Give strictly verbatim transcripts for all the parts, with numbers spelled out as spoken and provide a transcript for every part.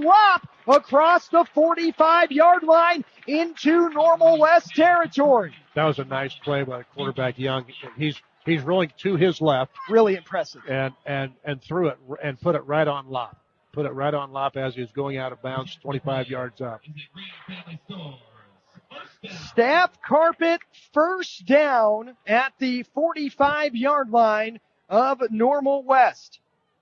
whop across the forty-five-yard line into Normal West territory. That was a nice play by quarterback Young. He's he's rolling to his left. Really impressive. And and and threw it and put it right on Lop. Put it right on Lop as he was going out of bounds, twenty-five yards up. Staff carpet first down at the forty-five-yard line of Normal West.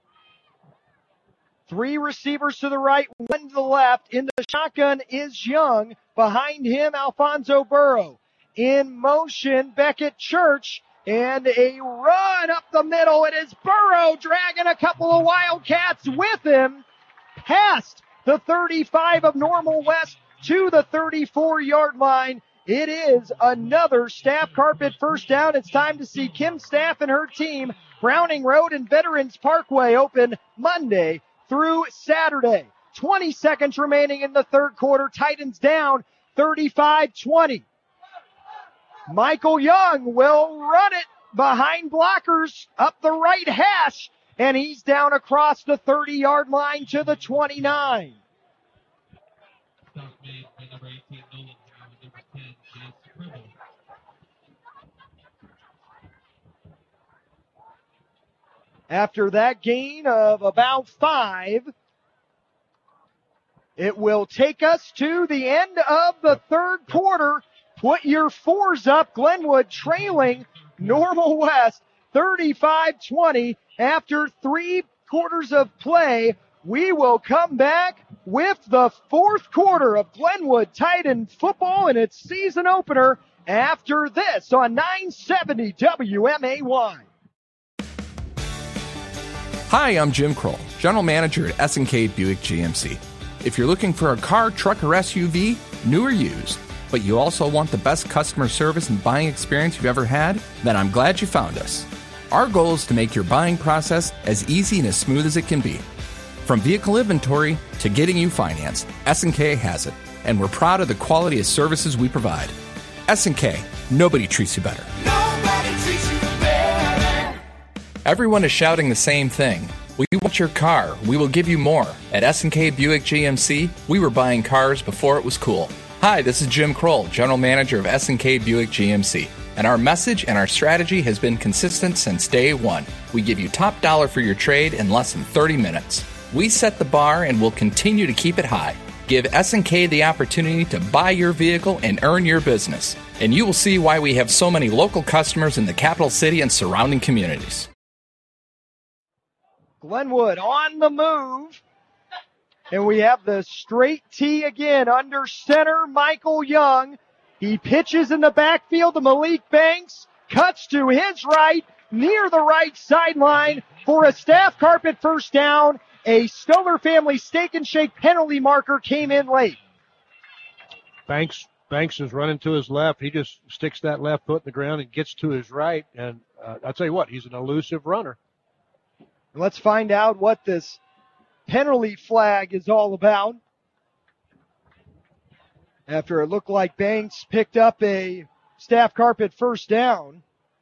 Three receivers to the right, one to the left. In the shotgun is Young. Behind him, Alfonso Burrow. In motion, Beckett Church. And a run up the middle. It is Burrow dragging a couple of Wildcats with him past the thirty-five of Normal West to the thirty-four-yard line. It is another Staff Carpet first down. It's time to see Kim Staff and her team, Browning Road and Veterans Parkway, open Monday through Saturday. twenty seconds remaining in the third quarter. Titans down thirty-five twenty. Michael Young will run it behind blockers up the right hash, and he's down across the thirty-yard line to the twenty-nine. After that gain of about five, it will take us to the end of the third quarter. Put your fours up. Glenwood trailing Normal West thirty-five twenty. After three quarters of play, we will come back with the fourth quarter of Glenwood Titan football in its season opener after this on nine seventy W M A Y. Hi, I'm Jim Kroll, General Manager at S and K Buick G M C. If you're looking for a car, truck, or S U V, new or used, but you also want the best customer service and buying experience you've ever had, then I'm glad you found us. Our goal is to make your buying process as easy and as smooth as it can be. From vehicle inventory to getting you financed, S and K has it, and we're proud of the quality of services we provide. S and K, nobody treats you better. Nobody treats you better. Everyone is shouting the same thing. We want your car. We will give you more. At S and K Buick G M C, we were buying cars before it was cool. Hi, this is Jim Kroll, General Manager of S and K Buick G M C. And our message and our strategy has been consistent since day one. We give you top dollar for your trade in less than thirty minutes. We set the bar and will continue to keep it high. Give S and K the opportunity to buy your vehicle and earn your business. And you will see why we have so many local customers in the capital city and surrounding communities. Glenwood on the move. And we have the straight tee again under center, Michael Young. He pitches in the backfield to Malik Banks. Cuts to his right, near the right sideline for a Staff Carpet first down. A Stoller family Steak and Shake penalty marker came in late. Banks Banks is running to his left. He just sticks that left foot in the ground and gets to his right. And uh, I'll tell you what, he's an elusive runner. Let's find out what this penalty flag is all about. After it looked like Banks picked up a Staff Carpet first down.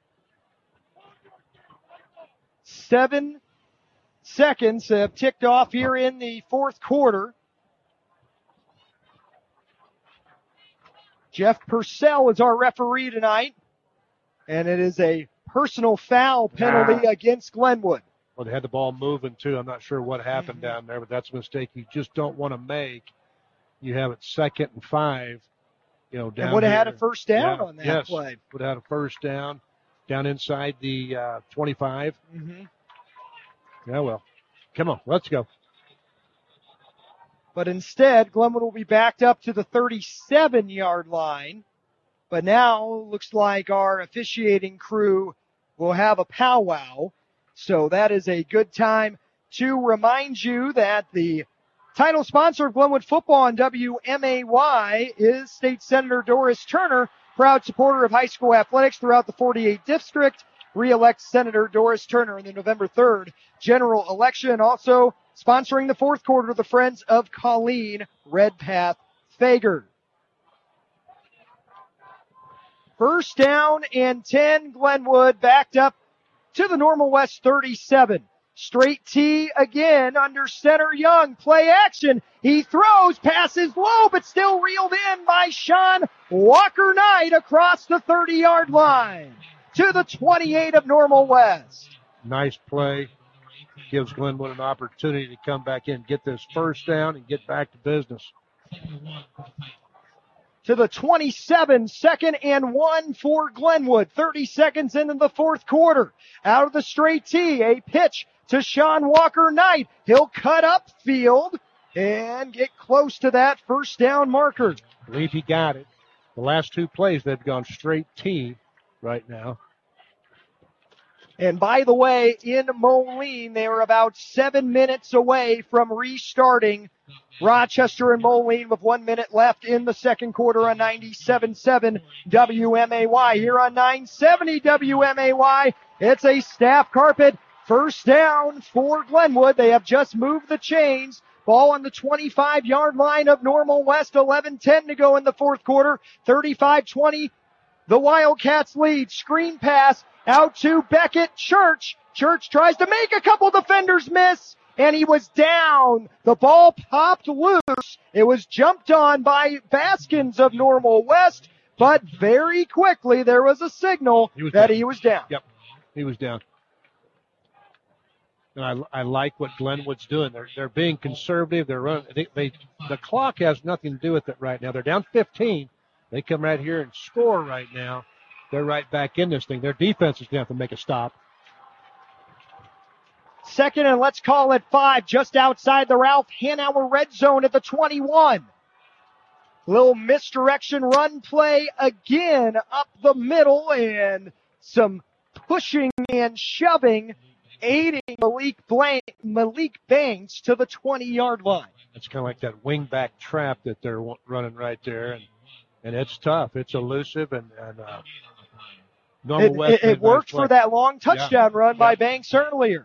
Seven seconds have ticked off here in the fourth quarter. Jeff Purcell is our referee tonight, and it is a personal foul penalty against Glenwood. Well, they had the ball moving, too. I'm not sure what happened mm-hmm. down there, but that's a mistake you just don't want to make. You have it second and five, you know, down And would have here. had a first down yeah, on that yes, play. Would have had a first down down inside the uh, twenty-five. Mm-hmm. Yeah, well, come on, let's go. But instead, Glenwood will be backed up to the thirty-seven-yard line. But now looks like our officiating crew will have a powwow. So that is a good time to remind you that the title sponsor of Glenwood football on W M A Y is State Senator Doris Turner, proud supporter of high school athletics throughout the forty-eighth District. Re-elect Senator Doris Turner in the November third general election. Also sponsoring the fourth quarter, the Friends of Colleen Redpath Fager. First down and ten, Glenwood backed up to the Normal West thirty-seven. Straight T again under center Young. Play action. He throws, passes low, but still reeled in by Sean Walker Knight across the thirty-yard line to the twenty-eight of Normal West. Nice play. Gives Glenwood an opportunity to come back in, get this first down, and get back to business. To the twenty-seven, second and one for Glenwood. thirty seconds into the fourth quarter. Out of the straight T, a pitch to Sean Walker Knight. He'll cut upfield and get close to that first down marker. I believe he got it. The last two plays, they've gone straight T right now. And by the way, in Moline, they were about seven minutes away from restarting. Rochester and Moline with one minute left in the second quarter on ninety-seven point seven W M A Y. Here on nine seventy W M A Y, it's a staff carpet first down for Glenwood. They have just moved the chains. Ball on the twenty-five-yard line of Normal West. eleven ten to go in the fourth quarter. thirty-five twenty. The Wildcats lead. Screen pass out to Beckett Church. Church tries to make a couple defenders miss, and he was down. The ball popped loose. It was jumped on by Baskins of Normal West, but very quickly there was a signal he was that down. he was down. Yep, he was down. And I, I like what Glenwood's doing. They're they're being conservative. They're running. They, they the clock has nothing to do with it right now. They're down fifteen. They come right here and score right now. They're right back in this thing. Their defense is going to have to make a stop. Second and let's call it five, just outside the Ralph Hanauer red zone at the twenty-one. Little misdirection run play again up the middle, and some pushing and shoving, aiding Malik, Blank, Malik Banks to the twenty-yard line. It's kind of like that wing-back trap that they're running right there, and and it's tough. It's elusive, and, and uh, Normal It, West it, it worked for that long touchdown yeah. run yeah. by Banks earlier.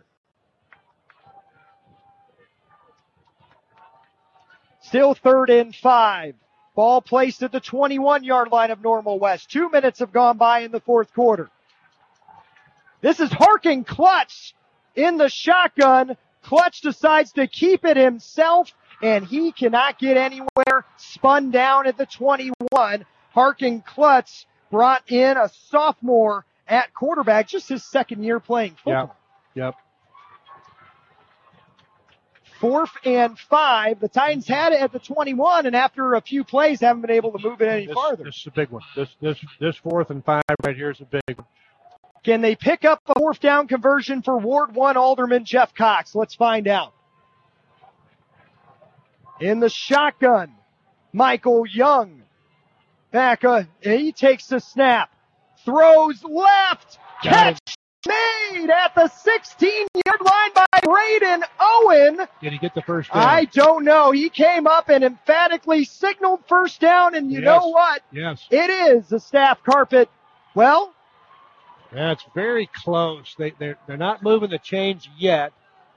Still third and five. Ball placed at the twenty-one-yard line of Normal West. Two minutes have gone by in the fourth quarter. This is Harkin Klutz in the shotgun. Klutz decides to keep it himself, and he cannot get anywhere. Spun down at the twenty-one. Harkin Klutz brought in a sophomore at quarterback, just his second year playing football. Yep. Yep. Fourth and five. The Titans had it at the twenty-one, and after a few plays, haven't been able to move it any This, farther. this is a big one. This this this fourth and five right here is a big one. Can they pick up a fourth down conversion for Ward one Alderman Jeff Cox? Let's find out. In the shotgun, Michael Young. Back, uh, he takes the snap. Throws left. Got Catch it. made at the sixteen-yard line by Braden Owen. Did he get the first down? I don't know. He came up and emphatically signaled first down, and you Yes. know what? Yes. It is a staff carpet. Well, That's very close. They they're they're not moving the chains yet.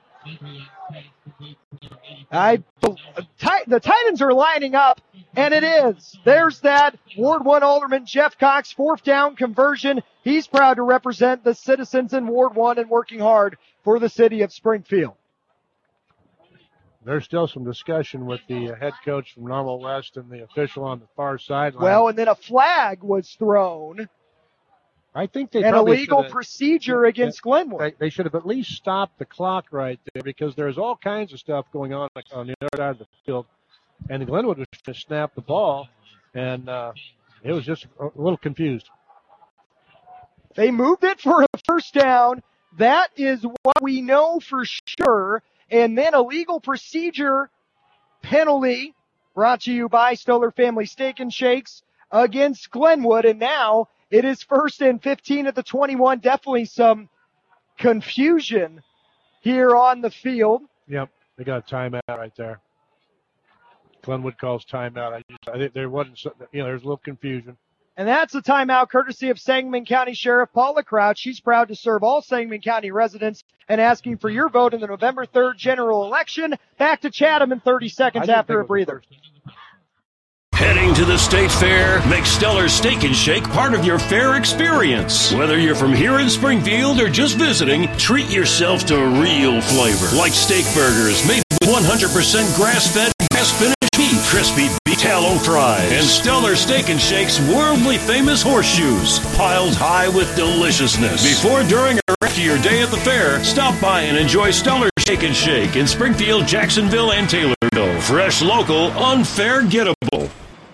I the Titans are lining up, and it is. There's that Ward one Alderman Jeff Cox fourth down conversion. He's proud to represent the citizens in Ward one and working hard for the city of Springfield. There's still some discussion with the uh, head coach from Normal West and the official on the far sideline. Well, and then a flag was thrown. I think they An probably illegal should've- procedure against Glenwood. They, they should have at least stopped the clock right there, because there's all kinds of stuff going on on the other side of the field. And Glenwood was trying to snap the ball, and uh, it was just a little confused. They moved it for a first down. That is what we know for sure. And then a legal procedure penalty brought to you by Stoller Family Steak and Shakes against Glenwood. And now it is first and fifteen at the twenty-one. Definitely some confusion here on the field. Yep, they got a timeout right there. Glenwood calls timeout. I, just, I think there wasn't, so- you know, there's a little confusion. And that's a timeout courtesy of Sangamon County Sheriff Paula Crouch. She's proud to serve all Sangamon County residents and asking for your vote in the November third general election. Back to Chatham in thirty seconds I didn't after think a it was breather. the first. Heading to the State Fair, make Stellar Steak and Shake part of your fair experience. Whether you're from here in Springfield or just visiting, treat yourself to real flavor. Like steak burgers made with one hundred percent grass-fed, grass-finished beef, crispy beef tallow fries, and Stellar Steak and Shake's worldly famous horseshoes, piled high with deliciousness. Before, during, or after your day at the fair, stop by and enjoy Stellar Steak and Shake in Springfield, Jacksonville, and Taylorville. Fresh, local, unfair, gettable.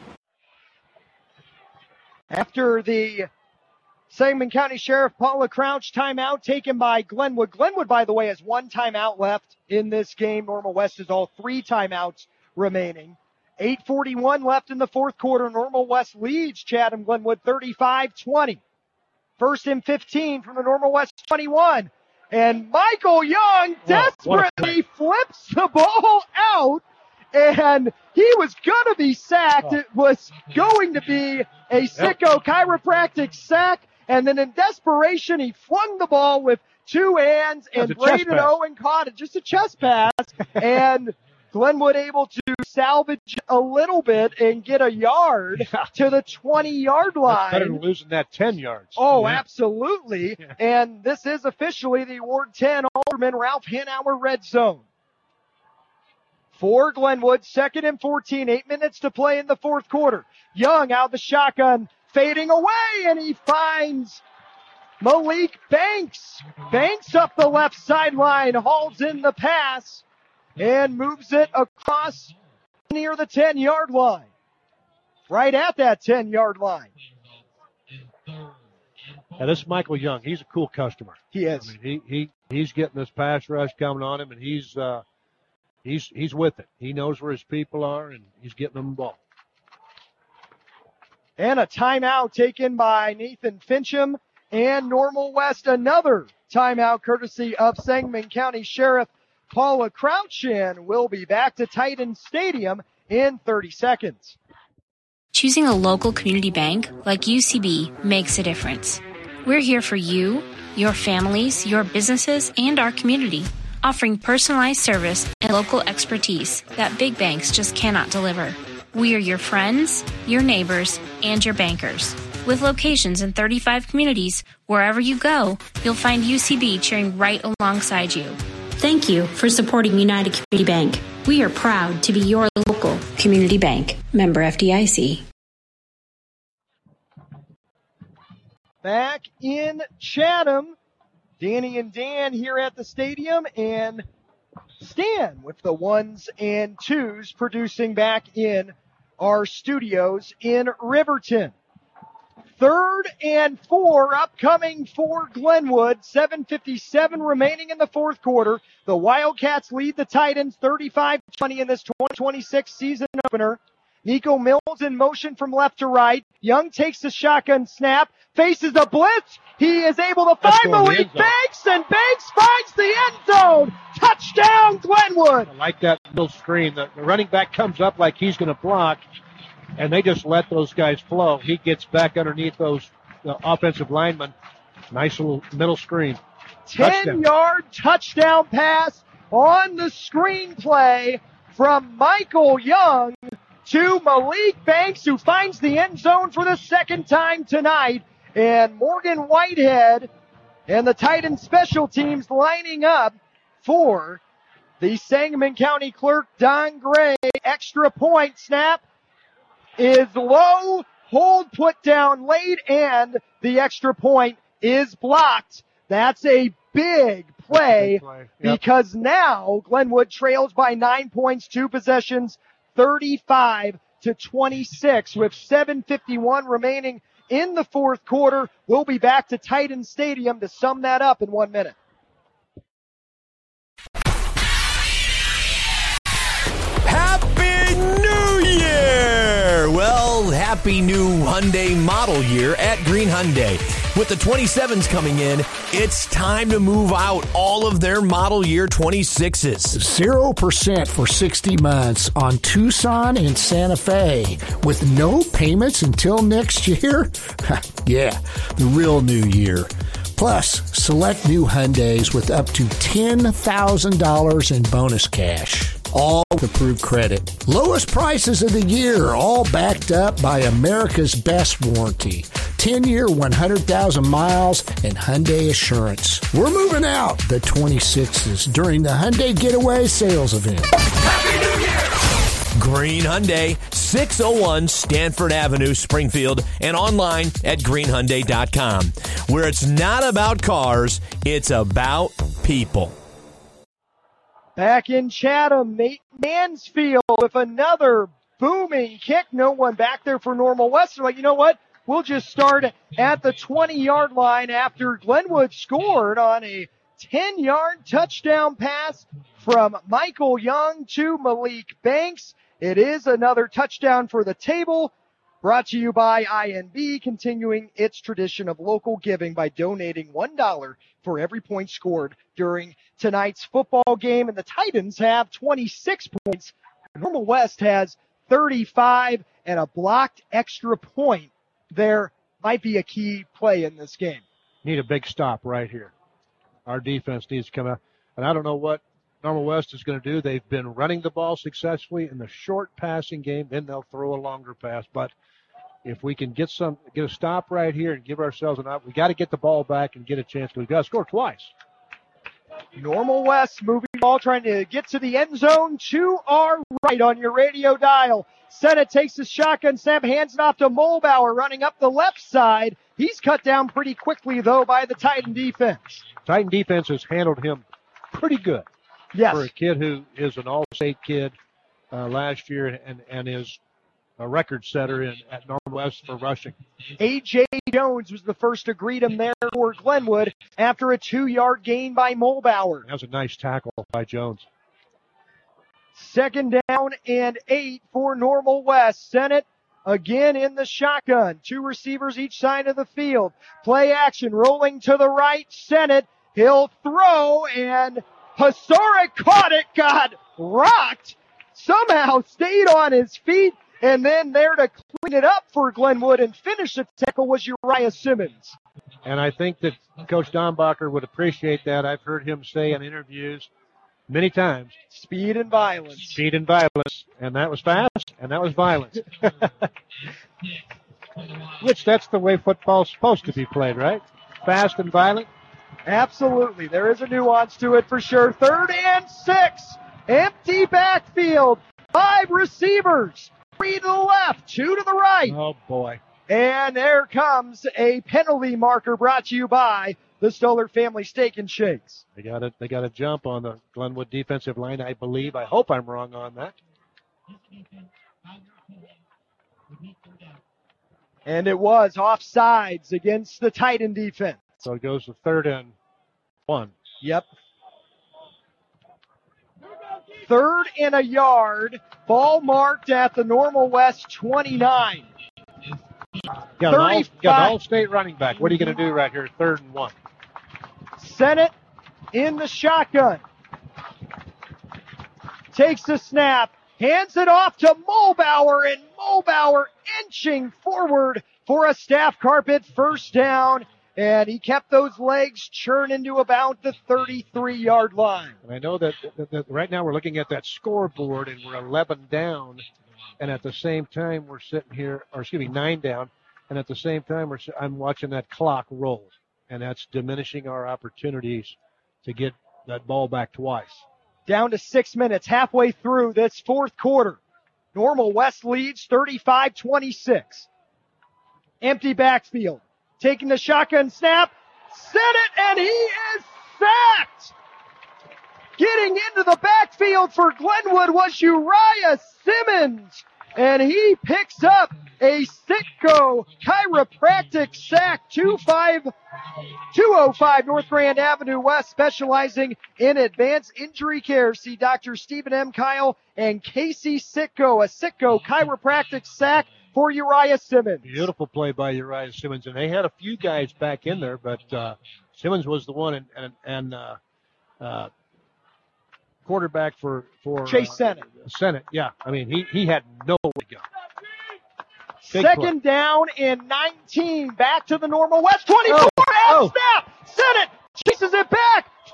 After the Sangamon County Sheriff Paula Crouch timeout taken by Glenwood. Glenwood, by the way, has one timeout left in this game. Normal West has all three timeouts remaining. eight forty-one left in the fourth quarter. Normal West leads Chatham Glenwood thirty-five twenty. First and fifteen from the Normal West twenty-one. And Michael Young desperately flips the ball out. And he was going to be sacked. It was going to be a sicko chiropractic sack. And then in desperation, he flung the ball with two hands, and Braden Owen caught it. Just a chest pass. And Glenwood able to salvage a little bit and get a yard to the twenty-yard line. That's better than losing that ten yards. Oh, yeah. Absolutely. Yeah. And this is officially the Ward ten Alderman Ralph Hanauer red zone. For Glenwood, second and fourteen, eight minutes to play in the fourth quarter. Young out the shotgun, fading away, and he finds Malik Banks. Banks up the left sideline, hauls in the pass, and moves it across near the ten-yard line. Right at that ten-yard line. Now, this is Michael Young. He's a cool customer. He is. I mean, he, he, he's getting this pass rush coming on him, and he's uh, he's he's with it. He knows where his people are, and he's getting them the ball. And a timeout taken by Nathan Fincham and Normal West. Another timeout courtesy of Sangamon County Sheriff Paula Crouch, and we'll be back to Titan Stadium in thirty seconds. Choosing a local community bank like U C B makes a difference. We're here for you, your families, your businesses, and our community, offering personalized service and local expertise that big banks just cannot deliver. We are your friends, your neighbors, and your bankers. With locations in thirty-five communities, wherever you go, you'll find U C B cheering right alongside you. Thank you for supporting United Community Bank. We are proud to be your local community bank. Member F D I C. Back in Chatham, Danny and Dan here at the stadium, and Stan with the ones and twos producing back in our studios in Riverton. Third and four upcoming for Glenwood. seven fifty-seven remaining in the fourth quarter. The Wildcats lead the Titans thirty-five twenty in this twenty twenty-six season opener. Nico Mills in motion from left to right. Young takes the shotgun snap, faces a blitz. He is able to find Malik Banks, and Banks finds the end zone. Touchdown, Glenwood. I like that little screen. The, the running back comes up like he's going to block, and they just let those guys flow. He gets back underneath those uh, offensive linemen. Nice little middle screen. ten-yard touchdown pass on the screenplay from Michael Young to Malik Banks, who finds the end zone for the second time tonight. And Morgan Whitehead and the Titans special teams lining up for the Sangamon County clerk, Don Gray. Extra point snap is low, hold put down late, and the extra point is blocked. That's a big play, play. Yep. Because now Glenwood trails by nine points, two possessions, thirty-five to twenty-six with seven fifty-one remaining in the fourth quarter. We'll be back to Titan Stadium to sum that up in one minute. Happy New Year! Well, happy new Hyundai model year at Green Hyundai. With the twenty-sevens coming in, it's time to move out all of their model year twenty-sixes. zero percent for sixty months on Tucson and Santa Fe with no payments until next year? Yeah, the real new year. Plus, select new Hyundais with up to ten thousand dollars in bonus cash. all with approved credit. Lowest prices of the year, all backed up by America's best warranty. ten-year, one hundred thousand miles, and Hyundai Assurance. We're moving out the twenty-sixes during the Hyundai Getaway Sales Event. Happy New Year! Green Hyundai, six oh one Stanford Avenue, Springfield, and online at green hyundai dot com, where it's not about cars, it's about people. Back in Chatham, Nate Mansfield with another booming kick. No one back there for Normal West. They're like, you know what? We'll just start at the twenty-yard line after Glenwood scored on a ten-yard touchdown pass from Michael Young to Malik Banks. It is another touchdown for the table. Brought to you by I N B, continuing its tradition of local giving by donating one dollar for every point scored during tonight's football game. And the Titans have twenty-six points. Normal West has thirty-five, and a blocked extra point there might be a key play in this game. Need a big stop right here. Our defense needs to come out. And I don't know what Normal West is going to do. They've been running the ball successfully in the short passing game. Then they'll throw a longer pass. But if we can get some, get a stop right here and give ourselves an up, we got to get the ball back and get a chance. We've got to score twice. Normal West moving the ball, trying to get to the end zone to our right on your radio dial. Sennett takes the shotgun snap, hands it off to Mulbauer, running up the left side. He's cut down pretty quickly, though, by the Titan defense. Titan defense has handled him pretty good. Yes. For a kid who is an all-state kid uh, last year and, and is a record setter in, at Normal West for rushing. A J. Jones was the first to greet him there for Glenwood after a two-yard gain by Mulbauer. That was a nice tackle by Jones. Second down and eight for Normal West. Sennett again in the shotgun. Two receivers each side of the field. Play action rolling to the right. Sennett, he'll throw, and Hasaric caught it, got rocked, somehow stayed on his feet, and then there to clean it up for Glenwood and finish the tackle was Uriah Simmons. And I think that Coach Dombacher would appreciate that. I've heard him say in interviews many times. Speed and violence. Speed and violence. And that was fast, and that was violence. Which, that's the way football's supposed to be played, right? Fast and violent. Absolutely. There is a nuance to it for sure. Third and six. Empty backfield. Five receivers. Three to the left, two to the right. Oh, boy. And there comes a penalty marker brought to you by the Stoller Family Steak and Shakes. They got it. They got a jump on the Glenwood defensive line, I believe. I hope I'm wrong on that. And it was offsides against the Titan defense. So it goes to third and one. Yep. Third and a yard. Ball marked at the Normal West twenty-nine. Got an, all, got an all-state running back. What are you going to do right here? Third and one. Sennett in the shotgun. Takes the snap. Hands it off to Mulbauer, and Mulbauer inching forward for a staff carpet first down. And he kept those legs churning to about the thirty-three-yard line. And I know that, that, that right now we're looking at that scoreboard, and we're eleven down. And at the same time, we're sitting here, or excuse me, nine down. And at the same time, we're, I'm watching that clock roll. And that's diminishing our opportunities to get that ball back twice. Down to six minutes, halfway through this fourth quarter. Normal West leads thirty-five twenty-six. Empty backfield. Taking the shotgun snap. Set it, and he is sacked. Getting into the backfield for Glenwood was Uriah Simmons. And he picks up a Sitco chiropractic sack. two oh five North Grand Avenue West, specializing in advanced injury care. See Doctor Stephen M. Kyle and Casey Sitco. A Sitco chiropractic sack for Uriah Simmons. Beautiful play by Uriah Simmons. And they had a few guys back in there, but uh, Simmons was the one, and, and, and uh, uh, quarterback for, for Chase uh, Sennett. Sennett, yeah. I mean, he, he had nowhere to go. Big Second play. down and nineteen. Back to the Normal West. twenty-four. Oh, Half oh. snap. Sennett chases it back.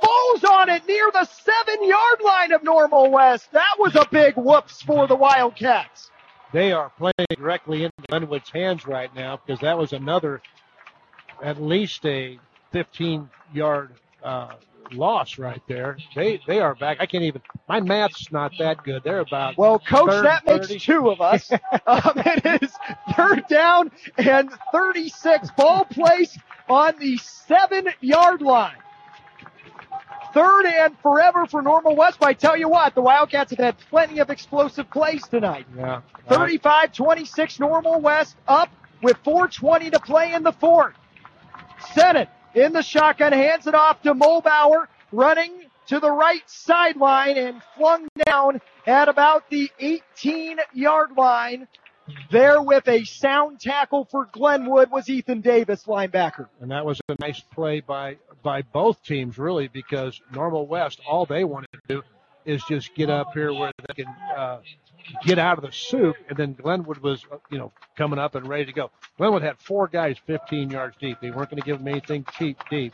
falls on it near the seven-yard line of Normal West. That was a big whoops for the Wildcats. They are playing directly into Glenwood's hands right now because that was another, at least a fifteen-yard uh, loss right there. They they are back. I can't even, my math's not that good. They're about Well, Coach, third, that makes thirty. two of us. um, it is third down and thirty-six. Ball placed on the seven-yard line. Third and forever for Normal West. But I tell you what, the Wildcats have had plenty of explosive plays tonight. Yeah. thirty-five twenty-six Normal West up with four twenty to play in the fourth. Sennett in the shotgun, hands it off to Mulbauer, running to the right sideline and flung down at about the eighteen-yard line. There with a sound tackle for Glenwood was Ethan Davis, linebacker. And that was a nice play by, by both teams, really, because Normal West, all they wanted to do is just get up here where they can uh, get out of the soup, and then Glenwood was, you know, coming up and ready to go. Glenwood had four guys fifteen yards deep. They weren't going to give them anything cheap deep.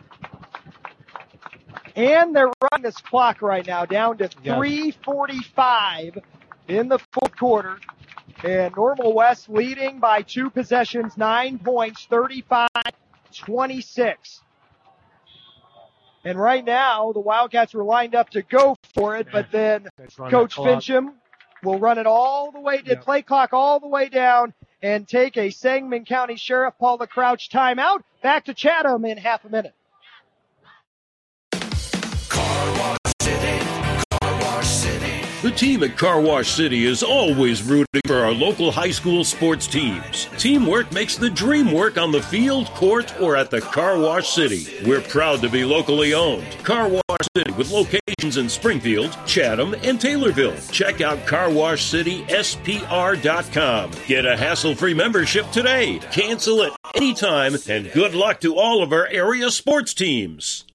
And they're running this clock right now down to Yes. three forty-five in the fourth quarter. And Normal West leading by two possessions, nine points, thirty-five twenty-six. And right now, the Wildcats were lined up to go for it, but then Coach Fincham will run it all the way, to Yep. play clock all the way down and take a Sangamon County Sheriff Paula Crouch timeout. Back to Chatham in half a minute. The team at Car Wash City is always rooting for our local high school sports teams. Teamwork makes the dream work on the field, court, or at the Car Wash City. We're proud to be locally owned. Car Wash City with locations in Springfield, Chatham, and Taylorville. Check out car wash city s p r dot com. Get a hassle-free membership today. Cancel it anytime, and good luck to all of our area sports teams.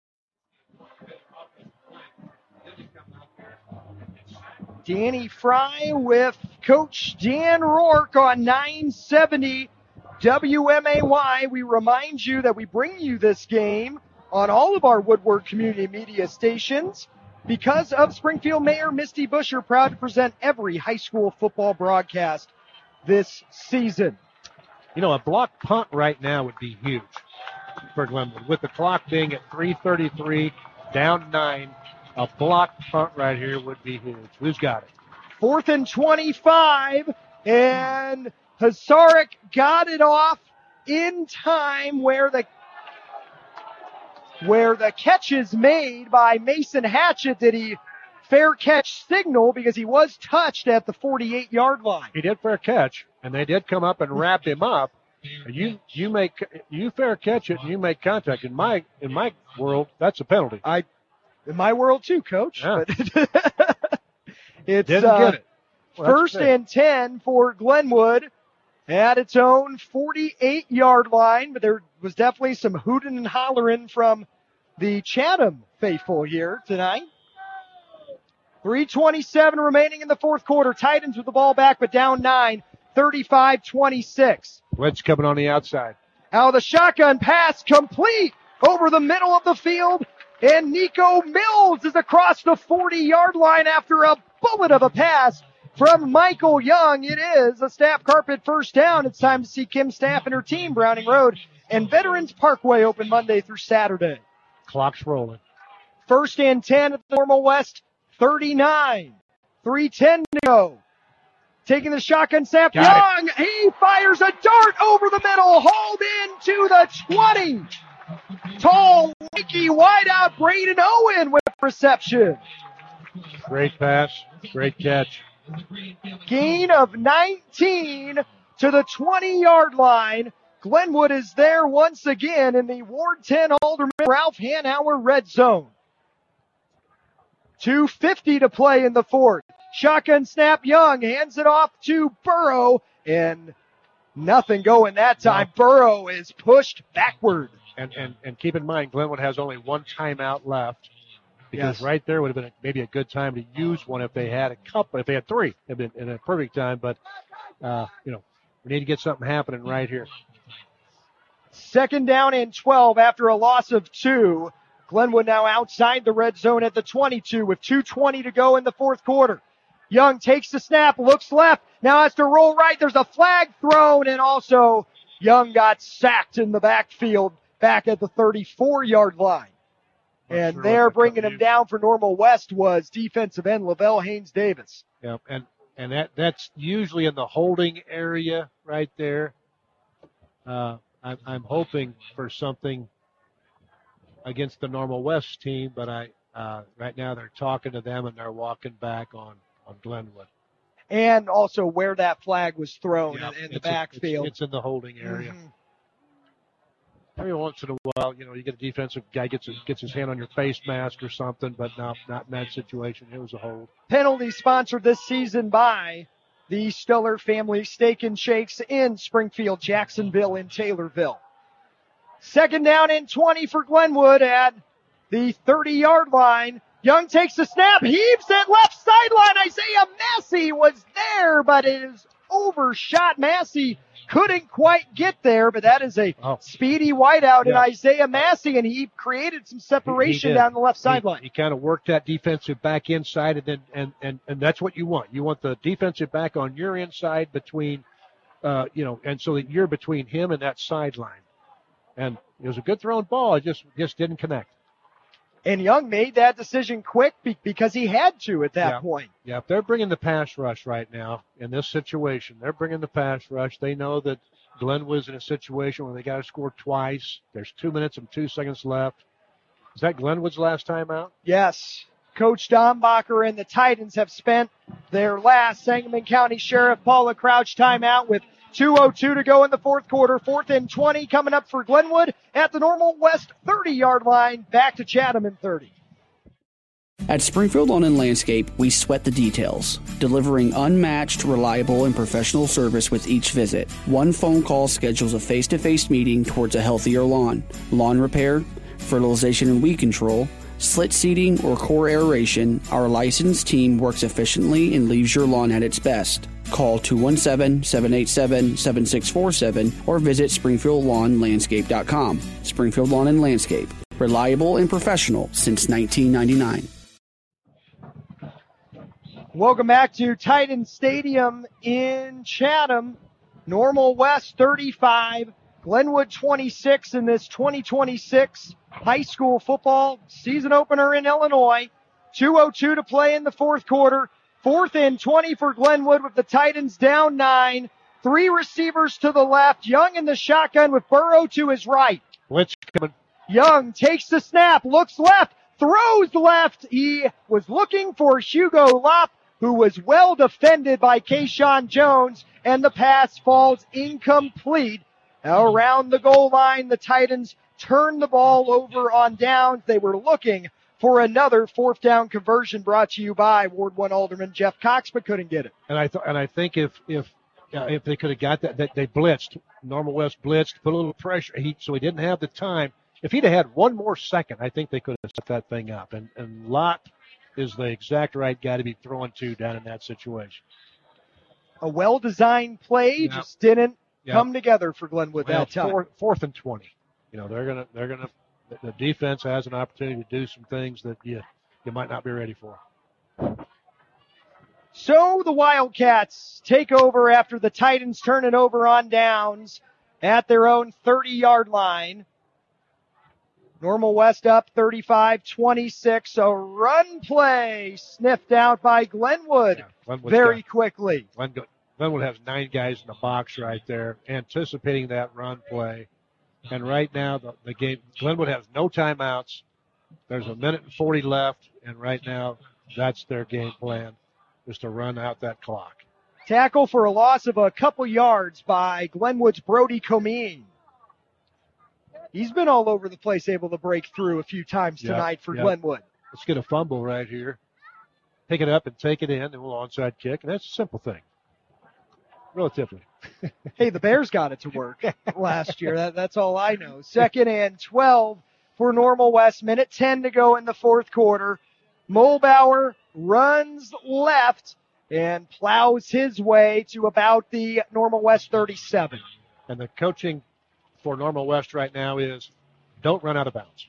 Danny Fry with Coach Dan Rourke on nine seventy W M A Y. We remind you that we bring you this game on all of our Woodward community media stations because of Springfield Mayor Misty Busher, proud to present every high school football broadcast this season. You know, a block punt right now would be huge for Glenwood. With the clock being at three thirty-three, down nine, a block punt right here would be huge. Who's got it? Fourth and twenty-five, and Hasarik got it off in time where the where the catch is made by Mason Hatchett. Did he fair catch signal because he was touched at the forty-eight-yard line? He did fair catch, and they did come up and wrap him up. You you make you fair catch it and you make contact. In my in my world, that's a penalty. I in my world too, Coach. Yeah. But it's Didn't uh, get it. Well, that's first fair. and ten for Glenwood at its own forty-eight-yard line, but there was definitely some hooting and hollering from the Chatham faithful here tonight. three twenty-seven remaining in the fourth quarter. Titans with the ball back, but down nine, thirty-five twenty-six. Blitz coming on the outside. Now the shotgun pass complete over the middle of the field, and Nico Mills is across the forty-yard line after a bullet of a pass from Michael Young. It is a Staff Carpet first down. It's time to see Kim Staff and her team, Browning Road and Veterans Parkway, open Monday through Saturday. Clock's rolling. First and ten at the Normal West, thirty-nine. three ten to go. Taking the shotgun snap. Got Young, he fires a dart over the middle, hauled into the twenty. Tall, lanky wideout Braden Owen with reception. Great pass. Great catch. Gain of nineteen to the twenty-yard line. Glenwood is there once again in the Ward ten Alderman Ralph Hanauer red zone. two fifty to play in the fourth. Shotgun snap, Young hands it off to Burrow, and nothing going that time. No. Burrow is pushed backward. And, and and keep in mind, Glenwood has only one timeout left. Because Yes. right there would have been a, maybe a good time to use one if they had a couple. If they had three, it'd been in a perfect time. But, uh, you know, we need to get something happening right here. Second down and twelve after a loss of two Glenwood now outside the red zone at the twenty-two with two twenty to go in the fourth quarter. Young takes the snap, looks left, now has to roll right. There's a flag thrown, and also Young got sacked in the backfield back at the thirty-four-yard line. And sure there bringing him down for Normal West was defensive end Lavelle Haynes-Davis. Yeah, and, and that, that's usually in the holding area right there. Uh, I'm, I'm hoping for something against the Normal West team, but I uh, right now they're talking to them and they're walking back on, on Glenwood. And also where that flag was thrown Yeah, in, in the it's a- backfield. It's, it's in the holding area. Mhm. Every once in a while, you know, you get a defensive guy gets his, gets his hand on your face mask or something, but no, not in that situation. It was a hold. Penalty sponsored this season by the Stuller Family Steak and Shakes in Springfield, Jacksonville, and Taylorville. Second down and twenty for Glenwood at the thirty-yard line. Young takes the snap, heaves it left sideline. Isaiah Massey was there, but it is overshot. Massey couldn't quite get there, but that is a Oh. speedy wideout in Yeah. Isaiah Massey, and he created some separation He- he did. down the left He- sideline. He, kind of worked that defensive back inside, and then and, and, and that's what you want. You want the defensive back on your inside between, uh, you know, and so that you're between him and that sideline. And it was a good thrown ball. It just just didn't connect. And Young made that decision quick be- because he had to at that Yeah. point. Yeah, if they're bringing the pass rush right now in this situation, they're bringing the pass rush. They know that Glenwood's in a situation where they got to score twice. There's two minutes and two seconds left. Is that Glenwood's last time out? Yes. Coach Dombacher and the Titans have spent their last Sangamon County Sheriff Paula Crouch timeout with two oh two to go in the fourth quarter. Fourth and twenty coming up for Glenwood at the Normal West thirty-yard line. Back to Chatham in thirty. At Springfield Lawn and Landscape, we sweat the details, delivering unmatched, reliable, and professional service with each visit. One phone call schedules a face-to-face meeting towards a healthier lawn. Lawn repair, fertilization and weed control, slit seeding, or core aeration, our licensed team works efficiently and leaves your lawn at its best. Call two one seven, seven eight seven, seven six four seven or visit springfield lawn landscape dot com. Springfield Lawn and Landscape, reliable and professional since nineteen ninety-nine. Welcome back to Titan Stadium in Chatham. Normal West thirty-five, Glenwood twenty-six in this twenty twenty-six high school football season opener in Illinois. two oh two to play in the fourth quarter. Fourth and twenty for Glenwood with the Titans down nine. Three receivers to the left. Young in the shotgun with Burrow to his right. Blitz coming. Young takes the snap, looks left, throws left. He was looking for Hugo Lopp, who was well defended by Kayshawn Jones, and the pass falls incomplete. Around the goal line, the Titans turn the ball over on downs. They were looking for another fourth down conversion, brought to you by Ward one Alderman Jeff Cox, but couldn't get it. And I th- and I think if if uh, if they could have got that, that they blitzed, Normal West blitzed, put a little pressure, he, so he didn't have the time. If he'd have had one more second, I think they could have set that thing up. And and Lott is the exact right guy to be throwing to down in that situation. A well-designed play Yep. just didn't Yep. come together for Glenwood Well, that time. Fourth, fourth and twenty. You know, they're gonna they're gonna the- the defense has an opportunity to do some things that you you might not be ready for. So the Wildcats take over after the Titans turn it over on downs at their own thirty-yard line. Normal West up thirty-five twenty-six. A run play sniffed out by Glenwood Glenwood's very got- quickly. Glenwood, Glenwood has nine guys in the box right there, anticipating that run play. And right now, the, the game, Glenwood has no timeouts. There's a minute and forty left, and right now, that's their game plan, is to run out that clock. Tackle for a loss of a couple yards by Glenwood's Brody Comine. He's been all over the place, able to break through a few times Yep, tonight for yep. Glenwood. Let's get a fumble right here. Pick it up and take it in, and we'll onside kick, and that's a simple thing. Relatively. Hey, the Bears got it to work last year. That, that's all I know. Second and twelve for Normal West. Minute ten to go in the fourth quarter. Mulbauer runs left and plows his way to about the Normal West thirty-seven. And the coaching for Normal West right now is don't run out of bounds.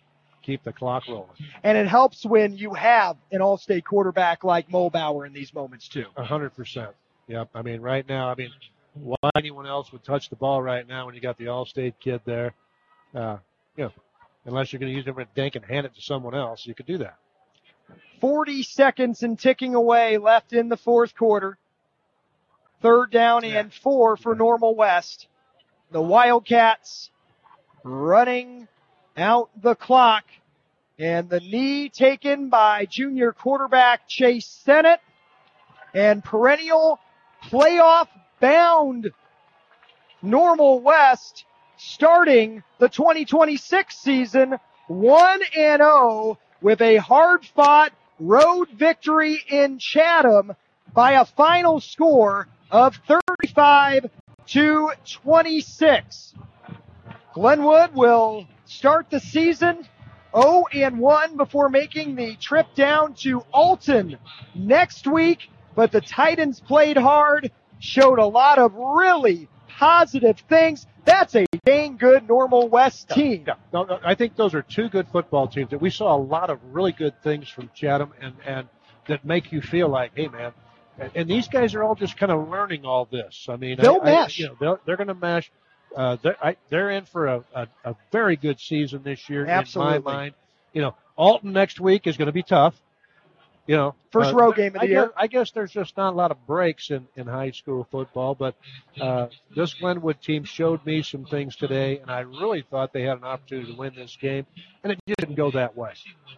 keep the clock rolling. And it helps when you have an all-state quarterback like Mulbauer in these moments, too. A hundred percent. Yep. I mean, right now, I mean, why anyone else would touch the ball right now when you got the all-state kid there? Uh, you know, unless you're going to use it for a dink and hand it to someone else, you could do that. forty seconds and ticking away left in the fourth quarter. Third down and four for Normal West. The Wildcats running out the clock. And the knee taken by junior quarterback Chase Sennett. And perennial playoff bound Normal West starting the twenty twenty-six season one and oh with a hard-fought road victory in Chatham by a final score of thirty-five to twenty-six. Glenwood will start the season oh and one before making the trip down to Alton next week, but the Titans played hard, showed a lot of really positive things. That's a dang good Normal West team. Yeah, yeah. No, no, I think those are two good football teams. That we saw a lot of really good things from Chatham, and, and that make you feel like, hey, man. And, and these guys are all just kind of learning all this. I mean, they'll I, mesh. I, you know, they're, they're going to mesh. Uh, they're, I, they're in for a, a, a very good season this year. Absolutely. In my mind. You know, Alton next week is going to be tough. You know, first uh, road game of the I year. Guess, I guess there's just not a lot of breaks in, in high school football, but uh, this Glenwood team showed me some things today, and I really thought they had an opportunity to win this game, and it didn't go that way.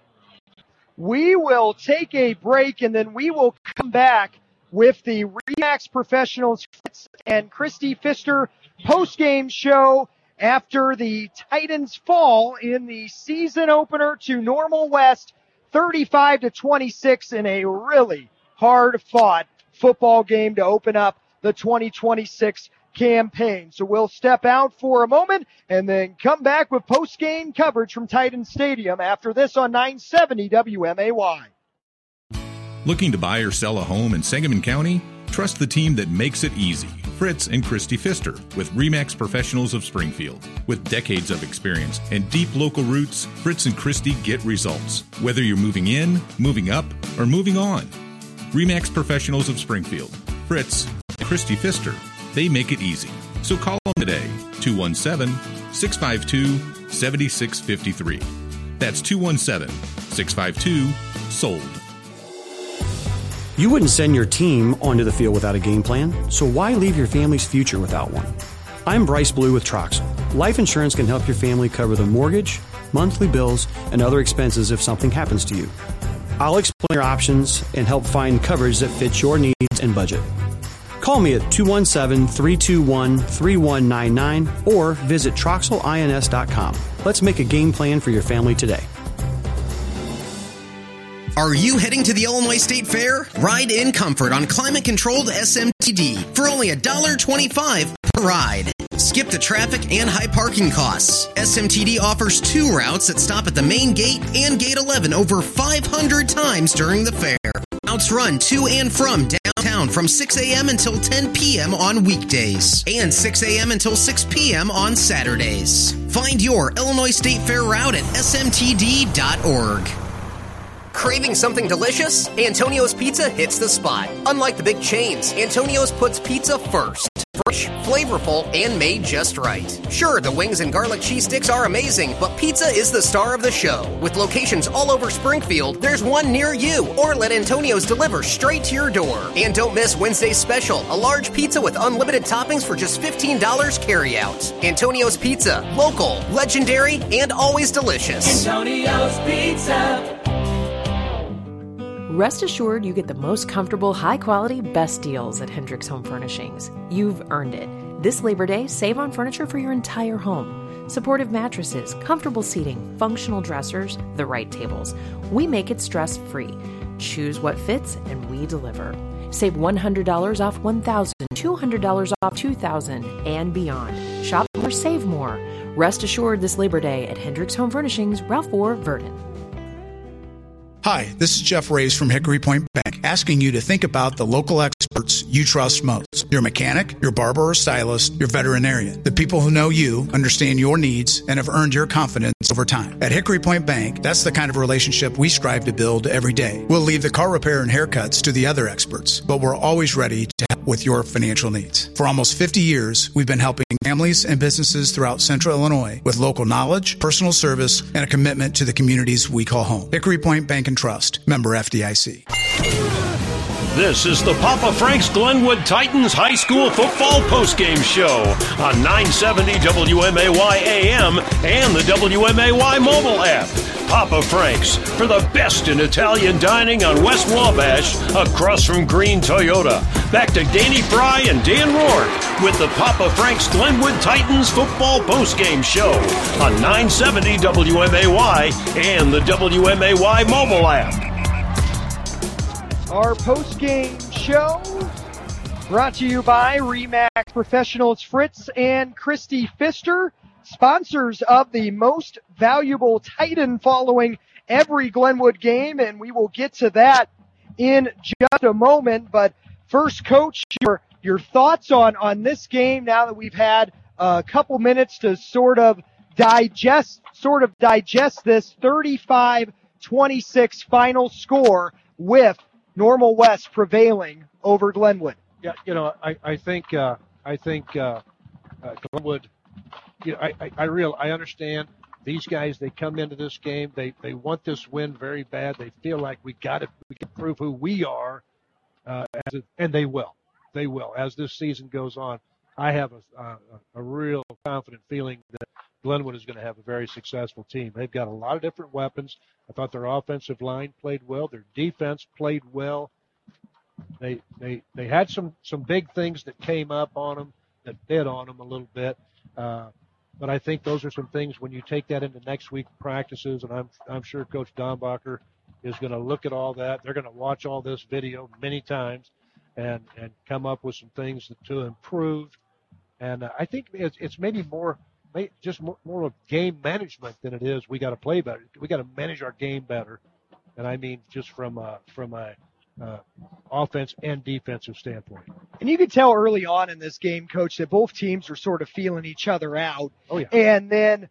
We will take a break, and then we will come back with the RE/MAX Professionals Fritz and Christy Pfister post-game show after the Titans fall in the season opener to Normal West, thirty-five to twenty-six in a really hard-fought football game to open up the twenty twenty-six campaign. So we'll step out for a moment and then come back with post-game coverage from Titan Stadium after this on nine seventy W M A Y. Looking to buy or sell a home in Sangamon County? Trust the team that makes it easy. Fritz and Christy Pfister with RE/MAX Professionals of Springfield. With decades of experience and deep local roots, Fritz and Christy get results. Whether you're moving in, moving up, or moving on. RE/MAX Professionals of Springfield. Fritz and Christy Pfister. They make it easy. So call them today. two one seven, six five two, seven six five three. That's two one seven, six five two, SOLD. You wouldn't send your team onto the field without a game plan, so why leave your family's future without one? I'm Bryce Blue with Troxel. Life insurance can help your family cover the mortgage, monthly bills, and other expenses if something happens to you. I'll explain your options and help find coverage that fits your needs and budget. Call me at two one seven, three two one, three one nine nine or visit Troxel Ins dot com. Let's make a game plan for your family today. Are you heading to the Illinois State Fair? Ride in comfort on climate-controlled S M T D for only one dollar twenty-five per ride. Skip the traffic and high parking costs. S M T D offers two routes that stop at the main gate and gate eleven over five hundred times during the fair. Routes run to and from downtown from six a.m. until ten p.m. on weekdays and six a.m. until six p.m. on Saturdays. Find your Illinois State Fair route at S M T D dot org. Craving something delicious? Antonio's Pizza hits the spot. Unlike the big chains, Antonio's puts pizza first. Fresh, flavorful, and made just right. Sure, the wings and garlic cheese sticks are amazing, but pizza is the star of the show. With locations all over Springfield, there's one near you, or let Antonio's deliver straight to your door. And don't miss Wednesday's special, a large pizza with unlimited toppings for just fifteen dollars carry-out. Antonio's Pizza, local, legendary, and always delicious. Antonio's Pizza. Rest assured you get the most comfortable, high-quality, best deals at Hendricks Home Furnishings. You've earned it. This Labor Day, save on furniture for your entire home. Supportive mattresses, comfortable seating, functional dressers, the right tables. We make it stress-free. Choose what fits, and we deliver. Save one hundred dollars off one thousand dollars, two hundred dollars off two thousand dollars, and beyond. Shop more, save more. Rest assured this Labor Day at Hendricks Home Furnishings, Ralph four, Verdon. Hi, this is Jeff Rays from Hickory Point Bank, asking you to think about the local experts you trust most. Your mechanic, your barber or stylist, your veterinarian. The people who know you, understand your needs, and have earned your confidence over time. At Hickory Point Bank, that's the kind of relationship we strive to build every day. We'll leave the car repair and haircuts to the other experts, but we're always ready to help with your financial needs. For almost fifty years, we've been helping families and businesses throughout Central Illinois with local knowledge, personal service, and a commitment to the communities we call home. Hickory Point Bank and Trust, member F D I C. This is the Papa Frank's Glenwood Titans High School Football Postgame Show on nine seventy W M A Y A M and the W M A Y mobile app. Papa Frank's, for the best in Italian dining on West Wabash, across from Green Toyota. Back to Danny Fry and Dan Rourke with the Papa Frank's Glenwood Titans Football Postgame Show on nine seventy W M A Y and the W M A Y mobile app. Our post-game show brought to you by RE/MAX Professionals Fritz and Christy Pfister, sponsors of the Most Valuable Titan following every Glenwood game, and we will get to that in just a moment. But first, Coach, your your thoughts on, on this game now that we've had a couple minutes to sort of digest sort of digest this thirty-five twenty-six final score with Normal West prevailing over Glenwood. Yeah, you know, I, I think uh, I think uh, uh, Glenwood. You know, I, I, I real I understand these guys. They come into this game. They they want this win very bad. They feel like we got to we can prove who we are, uh, as it, and they will. They will as this season goes on. I have a a, a real confident feeling that Glenwood is going to have a very successful team. They've got a lot of different weapons. I thought their offensive line played well. Their defense played well. They they they had some, some big things that came up on them, that bit on them a little bit. Uh, but I think those are some things when you take that into next week practices, and I'm I'm sure Coach Dombacher is going to look at all that. They're going to watch all this video many times and, and come up with some things to improve. And uh, I think it's, it's maybe more – just more, more of game management than it is we got to play better. We got to manage our game better, and I mean just from a, from a uh, offense and defensive standpoint. And you could tell early on in this game, Coach, that both teams were sort of feeling each other out. Oh yeah. And then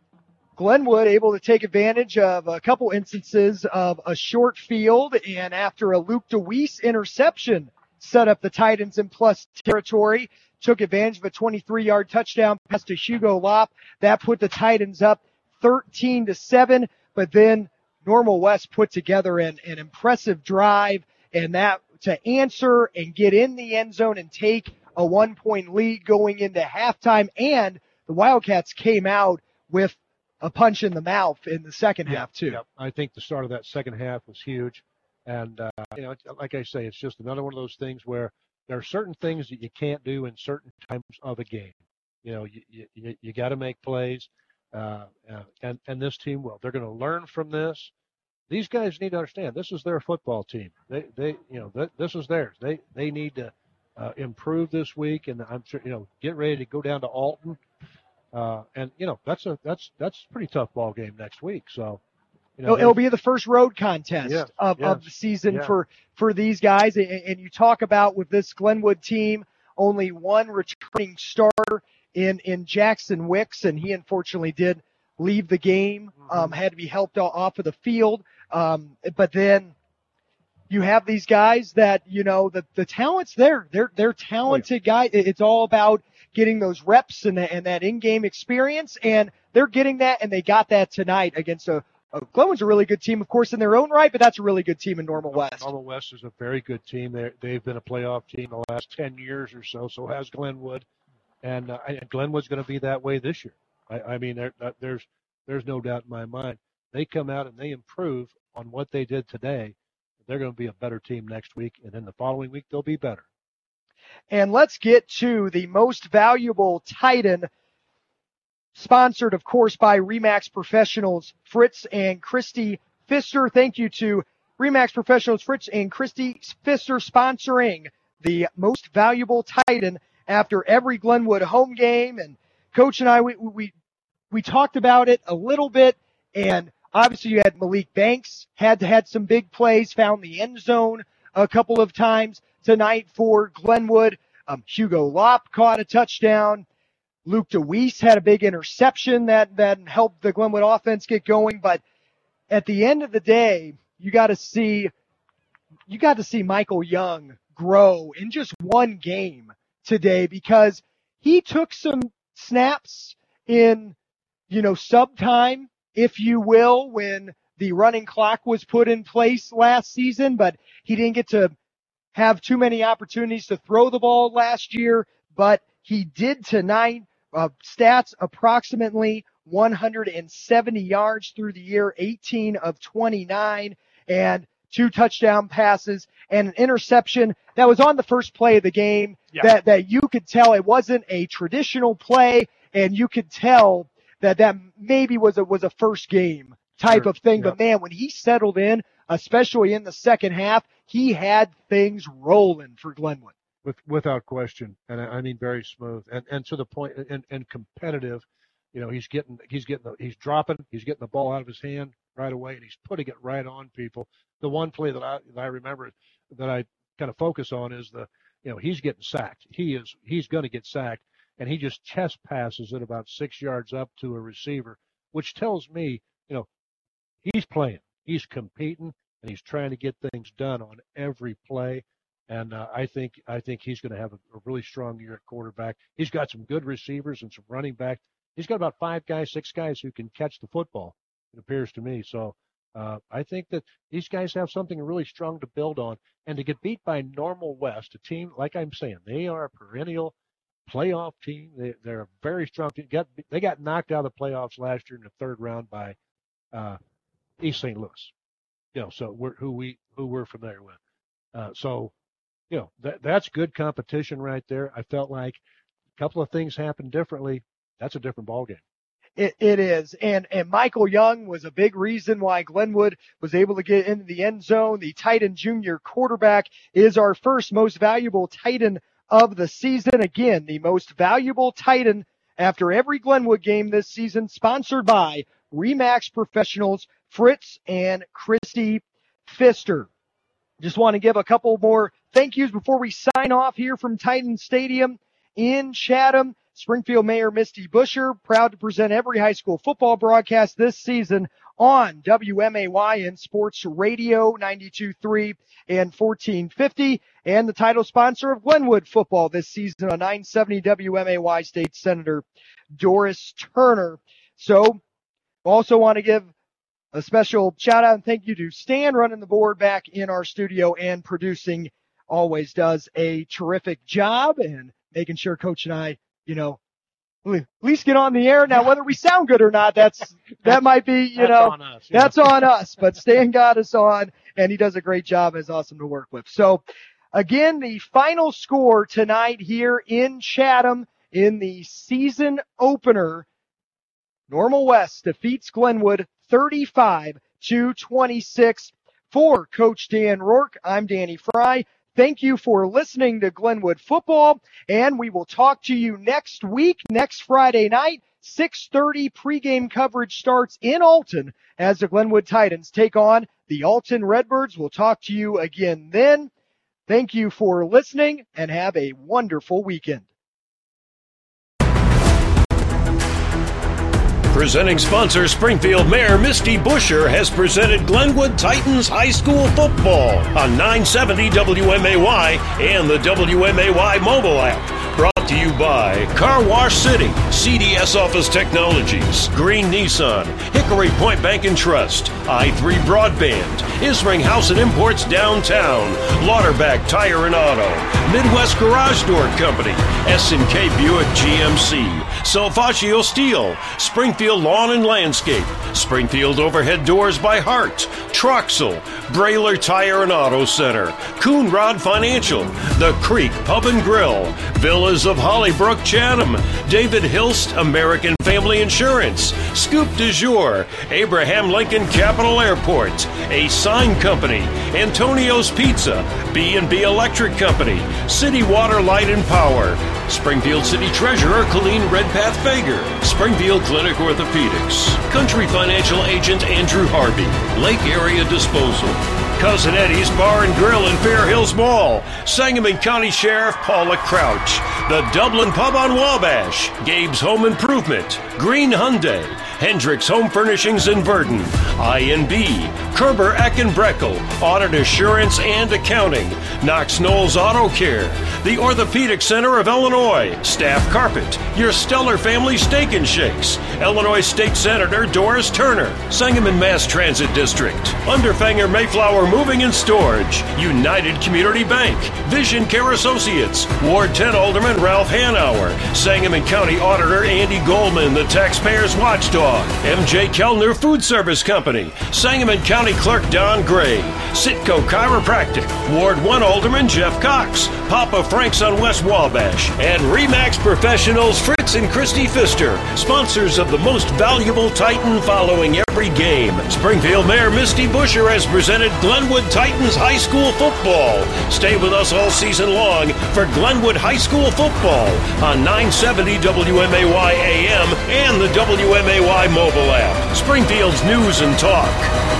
Glenwood able to take advantage of a couple instances of a short field, and after a Luke DeWeese interception, set up the Titans in plus territory. Took advantage of a twenty-three-yard touchdown pass to Hugo Lopp. That put the Titans up thirteen to seven, but then Normal West put together an, an impressive drive, and that to answer and get in the end zone and take a one-point lead going into halftime. And the Wildcats came out with a punch in the mouth in the second yeah, half, too. Yeah. I think the start of that second half was huge. And, uh, you know, like I say, it's just another one of those things where there are certain things that you can't do in certain times of a game. You know, you you, you got to make plays, uh, uh, and and this team will. They're going to learn from this. These guys need to understand this is their football team. They they you know th- this is theirs. They they need to uh, improve this week, and I'm sure you know get ready to go down to Alton, uh, and you know that's a that's that's a pretty tough ball game next week. So. You know, it'll, it'll be the first road contest yes, of, yes, of the season yeah. for, for these guys. And, and you talk about with this Glenwood team, only one returning starter in, in Jackson Wicks, and he unfortunately did leave the game, mm-hmm. um, had to be helped off of the field. Um, but then you have these guys that, you know, the, the talent's there. They're, they're talented oh, yeah. guys. It's all about getting those reps and, the, and that in-game experience, and they're getting that, and they got that tonight against a Uh, Glenwood's a really good team, of course, in their own right, but that's a really good team in Normal West. Normal West is a very good team. They're, they've been a playoff team the last ten years or so, so has Glenwood. And, uh, and Glenwood's going to be that way this year. I, I mean, there, uh, there's there's no doubt in my mind. They come out and they improve on what they did today. They're going to be a better team next week, and then the following week they'll be better. And let's get to the most valuable Titan, sponsored, of course, by RE/MAX Professionals Fritz and Christy Pfister. Thank you to RE/MAX Professionals Fritz and Christy Pfister sponsoring the most valuable Titan after every Glenwood home game. And Coach and I, we we we talked about it a little bit. And obviously, you had Malik Banks had had some big plays, found the end zone a couple of times tonight for Glenwood. Um, Hugo Lopp caught a touchdown. Luke DeWeese had a big interception that, that helped the Glenwood offense get going. But at the end of the day, you got to see, you got to see Michael Young grow in just one game today, because he took some snaps in, you know, sub time, if you will, when the running clock was put in place last season, but he didn't get to have too many opportunities to throw the ball last year, but he did tonight. Uh, stats approximately one hundred seventy yards through the year, eighteen of twenty-nine, and two touchdown passes and an interception that was on the first play of the game. Yeah. that, that you could tell it wasn't a traditional play, and you could tell that that maybe was a, was a first game type sure. of thing. Yeah. But man, when he settled in, especially in the second half, he had things rolling for Glenwood. With, without question, and I, I mean very smooth, and and to the point, and, and competitive. You know, he's getting, he's getting, the, he's dropping, he's getting the ball out of his hand right away, and he's putting it right on people. The one play that I that I remember that I kind of focus on is the, you know, he's getting sacked. He is, he's going to get sacked, and he just chest passes it about six yards up to a receiver, which tells me, you know, he's playing, he's competing, and he's trying to get things done on every play. And uh, I think I think he's going to have a, a really strong year at quarterback. He's got some good receivers and some running back. He's got about five guys, six guys who can catch the football, it appears to me. So uh, I think that these guys have something really strong to build on. And to get beat by Normal West, a team, like I'm saying, they are a perennial playoff team. They, they're a very strong team. Got, they got knocked out of the playoffs last year in the third round by uh, East Saint Louis. You know, so we're, who we who we're familiar with. Uh, so. You know, that that's good competition right there. I felt like a couple of things happened differently. That's a different ballgame. It, it is. And, and Michael Young was a big reason why Glenwood was able to get into the end zone. The Titan junior quarterback is our first most valuable Titan of the season. Again, the most valuable Titan after every Glenwood game this season, sponsored by RE/MAX Professionals, Fritz and Christy Pfister. Just want to give a couple more thank yous before we sign off here from Titan Stadium in Chatham. Springfield Mayor Misty Buscher, proud to present every high school football broadcast this season on W M A Y and Sports Radio ninety-two point three and fourteen fifty, and the title sponsor of Glenwood football this season on nine seventy W M A Y State Senator Doris Turner. So also want to give a special shout out and thank you to Stan running the board back in our studio and producing. Always does a terrific job and making sure Coach and I, you know, at least get on the air. Now, whether we sound good or not, that's, that might be, you that's know, on us, yeah. that's on us, but Stan got us on and he does a great job. It's awesome to work with. So again, the final score tonight here in Chatham in the season opener, Normal West defeats Glenwood thirty-five to twenty-six. For Coach Dan Rourke, I'm Danny Fry. Thank you for listening to Glenwood Football, and we will talk to you next week, next Friday night. six thirty pregame coverage starts in Alton as the Glenwood Titans take on the Alton Redbirds. We'll talk to you again then. Thank you for listening, and have a wonderful weekend. Presenting sponsor Springfield Mayor Misty Buscher has presented Glenwood Titans High School football on nine seventy W M A Y and the W M A Y mobile app. Brought to you by Car Wash City, C D S Office Technologies, Green Nissan, Hickory Point Bank and Trust, I three Broadband, Isring House and Imports Downtown, Lauterbach Tire and Auto, Midwest Garage Door Company, S and K Buick G M C, Salvaggio Steel, Springfield Lawn and Landscape, Springfield Overhead Doors by Hart, Troxel, Brailer Tire and Auto Center, Coonrod Financial, The Creek Pub and Grill, Villas of Hollybrook Chatham, David Hilst American Family Insurance, Scoop du Jour, Abraham Lincoln Capital Airport, A Sign Company, Antonio's Pizza, B and B Electric Company, City Water Light and Power, Springfield City Treasurer Colleen Redpath Fager, Springfield Clinic Orthopedics, Country Financial Agent Andrew Harvey, Lake Area Disposal. Cousin Eddie's Bar and Grill in Fair Hills Mall. Sangamon County Sheriff Paula Crouch. The Dublin Pub on Wabash. Gabe's Home Improvement. Green Hyundai. Hendricks Home Furnishings in Verdon. I N B. Kerber Eckenbreckel. Audit Assurance and Accounting. Knox Knowles Auto Care. The Orthopedic Center of Illinois. Staff Carpet. Your Stellar Family Steak and Shakes. Illinois State Senator Doris Turner. Sangamon Mass Transit District. Underfanger Mayflower Moving and Storage. United Community Bank. Vision Care Associates. Ward ten Alderman Ralph Hanauer. Sangamon County Auditor Andy Goldman, the Taxpayers Watchdog. M J Kellner Food Service Company. Sangamon County Clerk Don Gray. Sitco Chiropractic. Ward one Alderman Jeff Cox. Papa Frank's on West Wabash. And Remax Professionals Fritz and Christy Pfister. Sponsors of the most valuable Titan following every game. Springfield Mayor Misty Busher has presented Glenwood Titans High School football. Stay with us all season long for Glenwood High School football on nine seventy W M A Y A M and the W M A Y mobile app. Springfield's news and talk.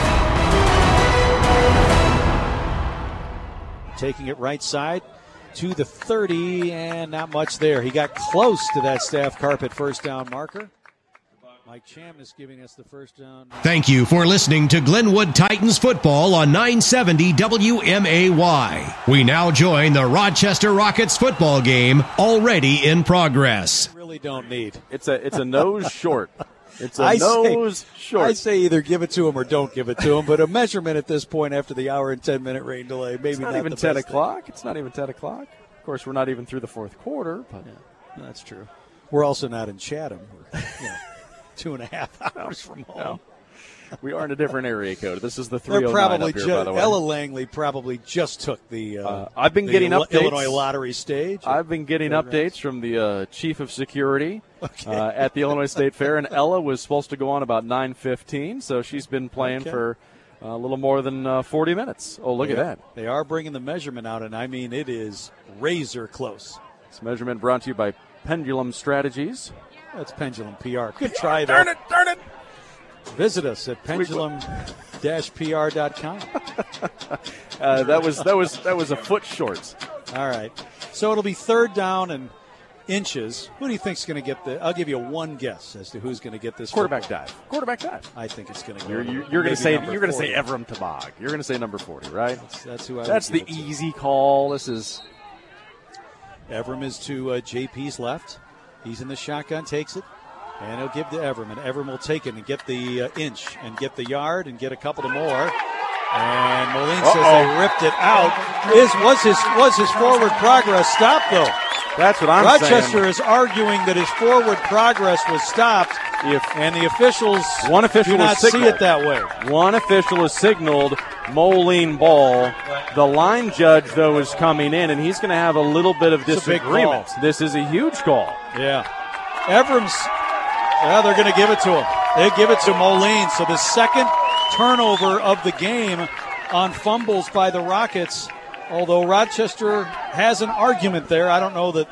Taking it right side to the thirty, and not much there. He got close to that Staff Carpet first down marker. Mike Chamness giving us the first down. Thank you for listening to Glenwood Titans football on nine seventy W M A Y. We now join the Rochester Rockets football game, already in progress. Really don't need. It's a it's a nose short. It's a I nose say, short. I say either give it to him or don't give it to him, but a measurement at this point after the hour and ten minute rain delay, maybe it's not, not even the ten best o'clock. thing. It's not even ten o'clock. Of course, we're not even through the fourth quarter. But yeah, that's true. We're also not in Chatham. We're, you know, two and a half hours from home. No. We are in a different area code. This is the three They're oh nine probably up here, ju- by the way. Ella Langley probably just took the. Uh, Uh, I've been the getting Ill- updates. Illinois lottery stage. I've been getting programs. updates from the uh, chief of security Okay. uh, at the Illinois State Fair, and Ella was supposed to go on about nine fifteen, so she's been playing Okay. for uh, a little more than uh, forty minutes. Oh, look Yeah. at that. They are bringing the measurement out, and I mean it is razor close. This measurement brought to you by Pendulum Strategies. That's Pendulum P R. Good try, though. Darn it, darn it. Visit us at pendulum dash P R dot com. uh, that was that was that was a foot short. All right. So it'll be third down and inches. Who do you think's going to get the? I'll give you one guess as to who's going to get this Quarterback football. dive. Quarterback dive. I think it's going to go. You're, you're, to you're going maybe to say number you're going to say forty. Evram Tabag. You're going to say number forty, right? That's, that's who I. That's would the give it to. easy call. This is Evram is to uh, J P's left. He's in the shotgun, takes it, and he'll give to Evram, and Evram will take it and get the uh, inch and get the yard and get a couple of more. And Moline Uh-oh. says they ripped it out. Is was his was his forward progress stopped though? That's what I'm Rochester saying. is arguing that his forward progress was stopped, If and the officials one official do not has see it that way. One official has signaled Moline ball. The line judge, though, is coming in, and he's going to have a little bit of It's a big disagreement. call. This is a huge call. Yeah. Evram's, well, they're going to give it to him. They give it to Moline. So the second turnover of the game on fumbles by the Rockets. Although Rochester has an argument there, I don't know that.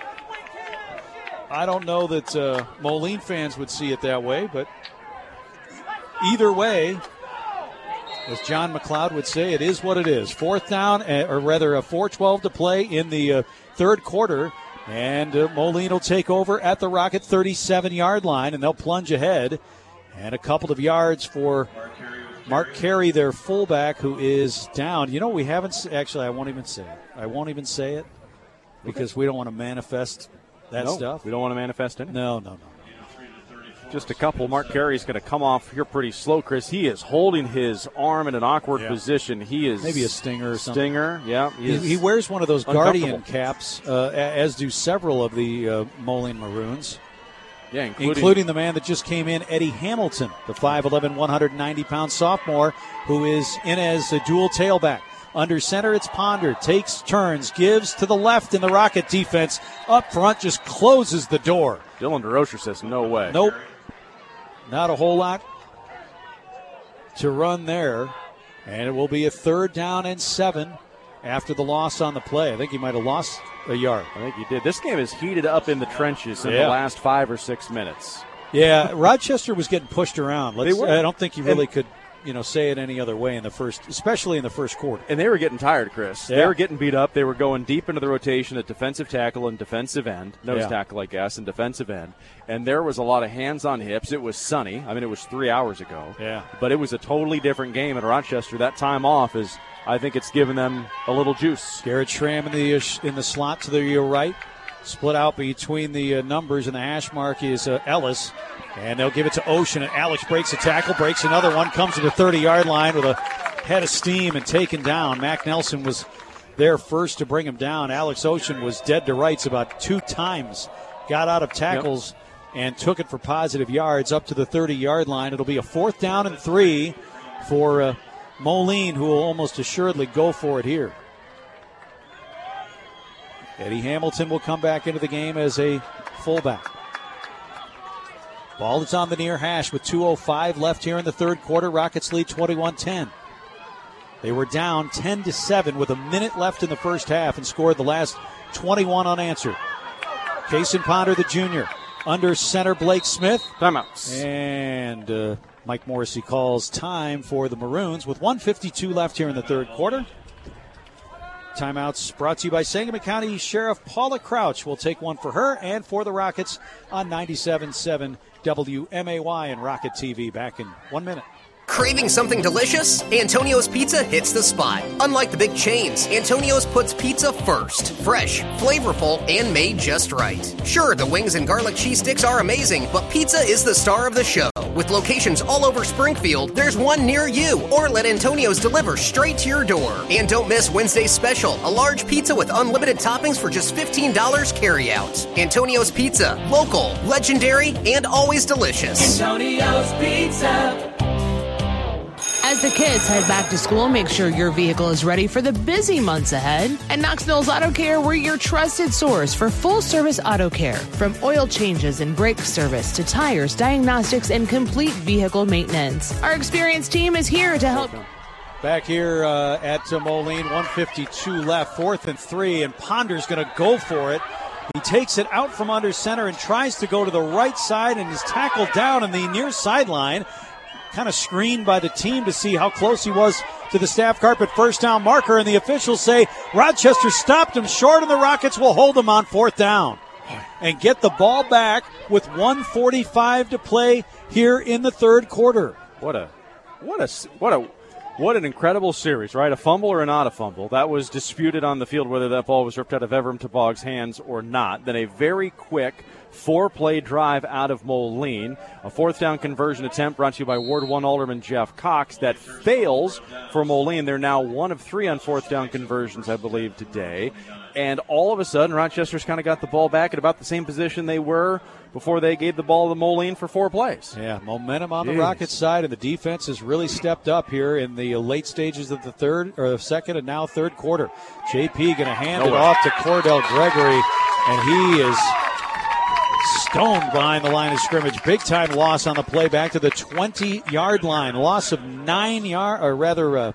I don't know that uh, Moline fans would see it that way, but either way, as John McLeod would say, it is what it is. Fourth down, uh, or rather, a four twelve to play in the uh, third quarter, and uh, Moline will take over at the Rocket thirty-seven-yard line, and they'll plunge ahead, and a couple of yards for Mark Carey, their fullback, who is down. You know, we haven't – actually, I won't even say it. I won't even say it because we don't want to manifest that no, stuff. We don't want to manifest any. No, no, no. Just a couple. Mark Carey's going to come off here pretty slow, Chris. He is holding his arm in an awkward Yeah. position. He is Maybe a stinger or something. Stinger, yeah. He, is he wears one of those Guardian uncomfortable. caps, uh, a- as do several of the uh, Moline Maroons. Yeah, including, including the man that just came in, Eddie Hamilton, the five eleven, one hundred ninety pound sophomore, who is in as a dual tailback. Under center, it's Ponder. Takes turns, gives to the left in the Rocket defense. Up front, just closes the door. Dylan DeRocher says no way. Nope. Not a whole lot to run there. And it will be a third down and seven after the loss on the play. I think he might have lost a yard. I think he did. This game is heated up in the trenches in Yeah. the last five or six minutes. Yeah, Rochester was getting pushed around. Let's, They were. I don't think he really And could you know, say it any other way in the first, especially in the first quarter. And they were getting tired, Chris. Yeah. They were getting beat up. They were going deep into the rotation at defensive tackle and defensive end, nose yeah. tackle, I guess, and defensive end. And there was a lot of hands on hips. It was sunny. I mean, it was three hours ago. Yeah. But it was a totally different game at Rochester. That time off is, I think it's given them a little juice. Garrett Schramm in the in the slot to the right. Split out between the uh, numbers and the hash mark is uh, Ellis. And they'll give it to Ocean. And Alex breaks a tackle, breaks another one, comes to the thirty-yard line with a head of steam and taken down. Mac Nelson was there first to bring him down. Alex Ocean was dead to rights about two times. Got out of tackles yep. and took it for positive yards up to the thirty-yard line. It'll be a fourth down and three for uh, Moline, who will almost assuredly go for it here. Eddie Hamilton will come back into the game as a fullback. Ball is on the near hash with two oh five left here in the third quarter. Rockets lead twenty-one ten. They were down ten to seven with a minute left in the first half and scored the last twenty-one unanswered. Kason Ponder, the junior, under center Blake Smith. Timeouts. And uh, Mike Morrissey calls time for the Maroons with one fifty-two left here in the third quarter. Timeouts brought to you by Sangamon County Sheriff Paula Crouch. We'll take one for her and for the Rockets on ninety-seven point seven W M A Y and Rocket T V. Back in one minute. Craving something delicious? Antonio's Pizza hits the spot. Unlike the big chains, Antonio's puts pizza first. Fresh, flavorful, and made just right. Sure, the wings and garlic cheese sticks are amazing, but pizza is the star of the show. With locations all over Springfield, there's one near you. Or let Antonio's deliver straight to your door. And don't miss Wednesday's special, a large pizza with unlimited toppings for just fifteen dollars carry out. Antonio's Pizza, local, legendary, and always delicious. Antonio's Pizza. As the kids head back to school, make sure your vehicle is ready for the busy months ahead. At Knox Mills Auto Care, we're your trusted source for full-service auto care. From oil changes and brake service to tires, diagnostics, and complete vehicle maintenance. Our experienced team is here to help. Back here uh, at uh, Moline, one fifty-two left, fourth and three, and Ponder's going to go for it. He takes it out from under center and tries to go to the right side and is tackled down in the near sideline. Kind of screened by the team to see how close he was to the staff carpet first down marker, and the officials say Rochester stopped him short and the Rockets will hold him on fourth down and get the ball back with one forty-five to play here in the third quarter. What a what a what a what an incredible series, right? A fumble or not a fumble. That was disputed on the field whether that ball was ripped out of Everham Tabog's hands or not. Then a very quick four-play drive out of Moline. A fourth down conversion attempt brought to you by Ward one Alderman Jeff Cox. That fails for Moline. They're now one of three on fourth down conversions, I believe, today. And all of a sudden, Rochester's kind of got the ball back at about the same position they were before they gave the ball to Moline for four plays. Yeah, momentum on Jeez. the Rockets side, and the defense has really stepped up here in the late stages of the third, or the second and now third quarter. J P going to hand no it way. off to Cordell Gregory, and he is stoned behind the line of scrimmage. Big time loss on the play back to the twenty-yard line. Loss of nine yards, or rather, uh,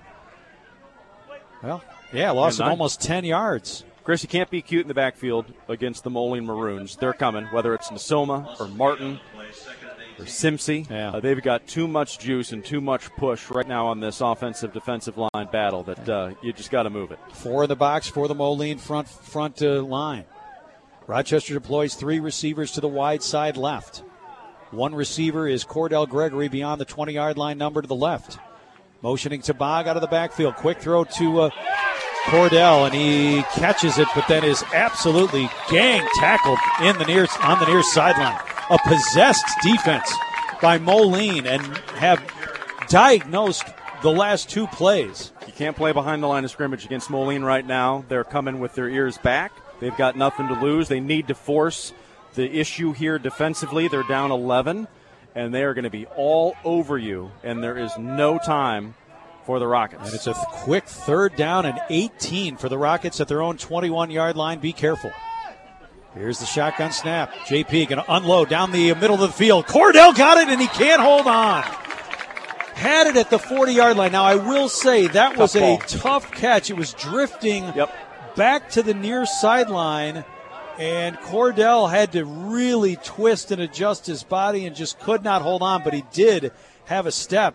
well, yeah, loss yeah, of almost ten yards. Chris, you can't be cute in the backfield against the Moline Maroons. They're coming, whether it's Nasoma or Martin or Simpsey. Yeah. Uh, they've got too much juice and too much push right now on this offensive-defensive line battle that uh, you just got to move it. Four in the box for the Moline front front uh, line. Rochester deploys three receivers to the wide side left. One receiver is Cordell Gregory beyond the twenty-yard line number to the left. Motioning to Bog out of the backfield. Quick throw to uh, Cordell, and he catches it, but then is absolutely gang tackled in the near on the near sideline. A possessed defense by Moline, and have diagnosed the last two plays. You can't play behind the line of scrimmage against Moline right now. They're coming with their ears back. They've got nothing to lose. They need to force the issue here defensively. They're down eleven, and they are going to be all over you, and there is no time for the Rockets. And it's a quick third down and eighteen for the Rockets at their own twenty-one-yard line. Be careful. Here's the shotgun snap. J P going to unload down the middle of the field. Cordell got it, and he can't hold on. Had it at the forty-yard line. Now, I will say that was a tough catch. It was drifting yep. back to the near sideline, and Cordell had to really twist and adjust his body and just could not hold on, but he did have a step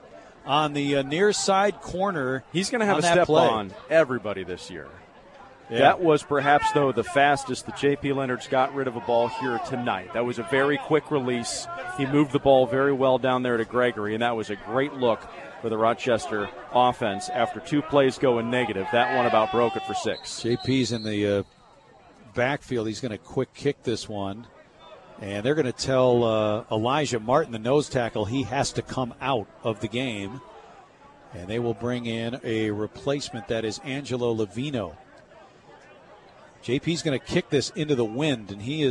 on the uh, near side corner. He's going to have on a that step play. on everybody this year. Yeah. That was perhaps, though, the fastest that J P Leonard's got rid of a ball here tonight. That was a very quick release. He moved the ball very well down there to Gregory, and that was a great look for the Rochester offense after two plays going negative. That one about broke it for six. J P's in the uh, backfield. He's going to quick kick this one. And they're going to tell uh, Elijah Martin, the nose tackle, he has to come out of the game. And they will bring in a replacement. That is Angelo Lavino. J P's going to kick this into the wind, and he is